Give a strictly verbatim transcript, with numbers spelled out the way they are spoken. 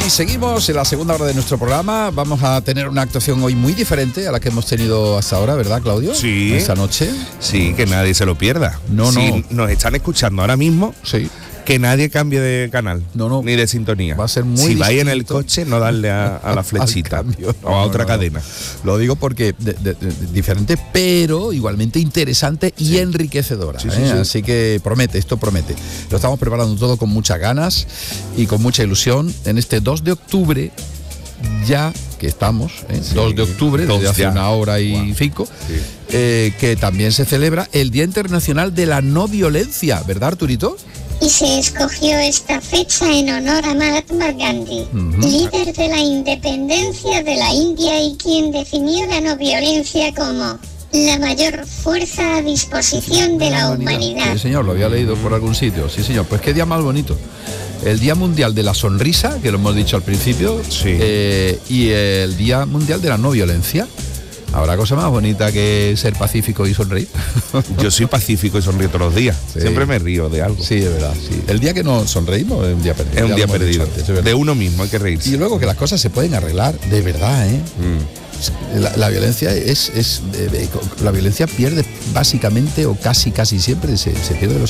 Y seguimos en la segunda hora de nuestro programa. Vamos a tener una actuación hoy muy diferente a la que hemos tenido hasta ahora, ¿verdad, Claudio? Sí. Esta noche. Sí, que nadie se lo pierda. No, si no. nos están escuchando ahora mismo, Sí. que nadie cambie de canal. No, no. Ni de sintonía. Va a ser muy Si vais en el distinto. coche, no darle a, a la flechita. Al cambio. o a No, otra no, no. cadena. Lo digo porque de, de, de, diferente, pero igualmente interesante y enriquecedora. Sí, sí, ¿eh? sí. Así que promete, esto promete. Lo estamos preparando todo con muchas ganas y con mucha ilusión. En este dos de octubre, ya que estamos, ¿eh? Sí. dos de octubre, desde Dos hace ya. una hora y Wow. cinco, Sí. eh, que también se celebra el Día Internacional de la No Violencia, ¿verdad, Arturito? Y se escogió esta fecha en honor a Mahatma Gandhi, Ujú. líder de la independencia de la India y quien definió la no violencia como la mayor fuerza a disposición de la humanidad. Sí, señor, lo había leído por algún sitio. Sí, señor. Pues qué día más bonito. El Día Mundial de la Sonrisa, que lo hemos dicho al principio, Sí. eh, y el Día Mundial de la No Violencia. ¿Habrá cosa más bonita que ser pacífico y sonreír? Yo soy pacífico y sonrío todos los días. Sí. Siempre me río de algo. Sí, de verdad. Sí. El día que no sonreímos es un día perdido. Es un Ya día lo hemos perdido. dicho antes, es verdad. De uno mismo hay que reírse. Y luego que las cosas se pueden arreglar, de verdad, ¿eh? Mm. La, la violencia es, es eh, eh, la violencia pierde básicamente o casi casi siempre se, se pierde los